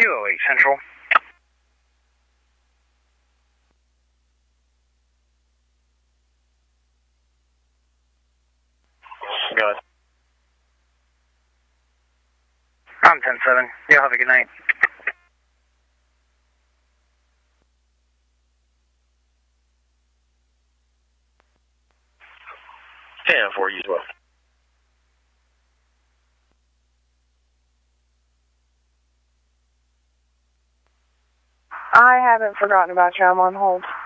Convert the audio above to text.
208 Central. Got it. I'm 10-7. Y'all have a good night. 10-4, you as well. I haven't forgotten about you. I'm on hold.